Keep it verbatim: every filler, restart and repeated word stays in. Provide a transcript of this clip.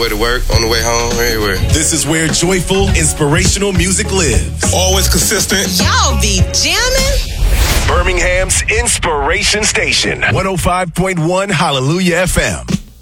way to work, on the way home, everywhere. This is where joyful, inspirational music lives. Always consistent. Y'all be jamming. Birmingham's Inspiration Station. one oh five point one Hallelujah F M.